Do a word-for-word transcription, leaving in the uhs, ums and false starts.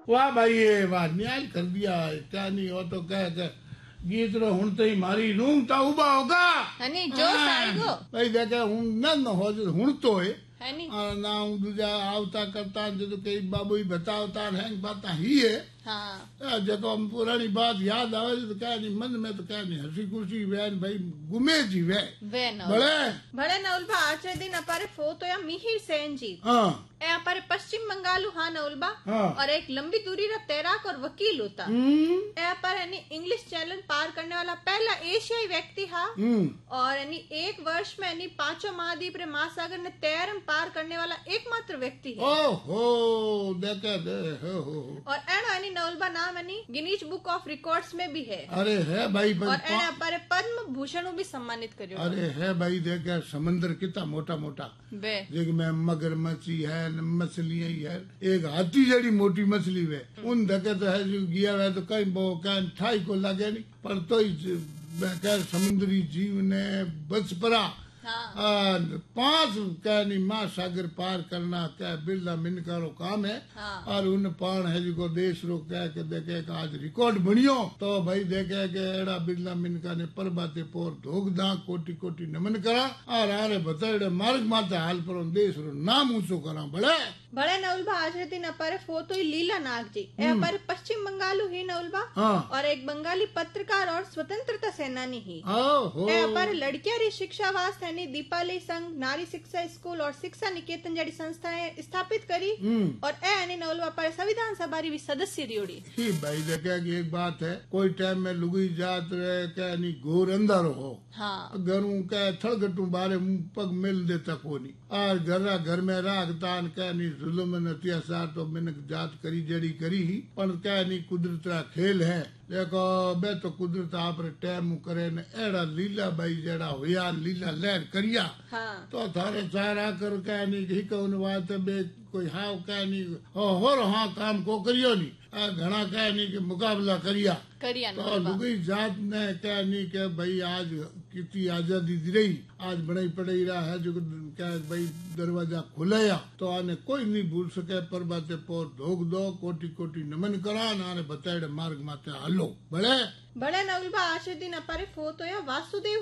वाह भाई ये वाह न्याय कर दिया क्या नहीं वो तो कह के गीत रो हुण तो ही मारी रूम ता उबा होगा हनी जो साईगो भाई देखे हुण न न हो हुण तो है हनी ना हूँ दूजा आवता करता जो कई बाबू ही बतावता है बात ही है हाँ जो हम पुरानी बात याद आवे तो क्या नहीं मन में तो क्या नहीं हंसी खुशी वैन भाई गुमे जी वे वे बड़े बड़े नौलबा आचे दिन अपारे फो तो या मिहिर सेन जी हाँ ए अपारे पश्चिम बंगालू हाँ नौलबा हाँ। और एक लंबी दूरी रा तैराक और वकील होता हम्म ए अपारे यानी इंग्लिश चैनल पार करने वाला पहला एशियाई व्यक्ति हा हम्म और यानी एक वर्ष में यानी पांचों महाद्वीप रे महासागर ने तैरम पार करने वाला एकमात्र व्यक्ति है ओहो देखे दे हो हो और एनो यानी नौलबा नाम यानी गिनीज बुक ऑफ रिकॉर्ड्स में भी है अरे है भाई और एने अपारे पद्म भूषण भी सम्मानित करियो अरे है भाई देखे समंदर कितना मोटा मोटा बे देख मैं मगरमच्छी है मछलियां ही है एक हाथी जड़ी मोटी मछली वे उन देखे तो है जो गया है तो कहीं वो कहीं ठाई को लगे नहीं पर तो ही समुद्री जीव ने बच पड़ा हाँ। पांच कहनी महासागर पार करना क्या बिरला मिनका रो काम है हाँ। और उन पान है जो देश रो कह के देखे कि आज रिकॉर्ड बनियो तो भाई देखे के एड़ा बिरला मिनका ने परबाते पोर धोक दा कोटि कोटि नमन करा और आरे बतड़े मार्ग माते हाल पर देश रो नाम ऊंचो करा बड़े बड़े नौलबा आज दिन अपारे फोतो ही लीला नाग जी ए अपारे पश्चिम बंगालू ही नौलबा हाँ। और एक बंगाली पत्रकार और स्वतंत्रता सेनानी ही ओहो ए अपारे लड़किया री शिक्षा वास्ते यानी दीपाली संघ नारी शिक्षा स्कूल और शिक्षा निकेतन जड़ी संस्थाएं स्थापित करी और ए यानी नौलबा अपारे संविधान सभा री भी सदस्य रियोड़ी ही भाई देखे की एक बात है कोई टाइम में लुगई जात रहे क्या नहीं घोर अंदर हो हाँ घरों क्या थड़गटू बारे पग मिल देता को नहीं और घर घर में रागतान क्या नहीं जुल्म अत्याचार तो मैंने जात करी जड़ी करी ही पर क्या नहीं कुदरत रा खेल है देखो बे तो कुदरत आप टाइम करे न एड़ा लीला भाई जड़ा हुआ लीला लहर करिया हाँ। तो थारे चारा कर क्या नहीं ही कौन बात बे कोई हाव क्या नहीं हो हो हाँ काम को करियो नहीं आ घना क्या नहीं कि मुकाबला करिया करिया तो लुगई जात ने क्या नहीं के भाई आज कितनी आजादी दी रही आज बड़ाई पड़ाई रहा है जो क्या भाई दरवाजा खुलाया तो आने कोई नहीं भूल सके पर बाते पोर धोक दो कोटि कोटि नमन करा नाने बताए मार्ग माते हलो बड़े बड़े नौलबा आज दिन अपारे फोतो या वासुदेव